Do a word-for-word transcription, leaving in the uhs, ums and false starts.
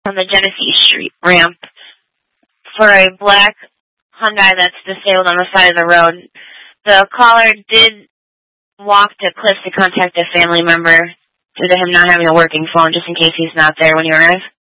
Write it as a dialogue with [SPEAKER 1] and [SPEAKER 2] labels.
[SPEAKER 1] on the Genesee Street ramp for a black Hyundai that's disabled on the side of the road. The caller did walk to Cliff to contact a family member due to him not having a working phone, just in case he's not there when you arrive.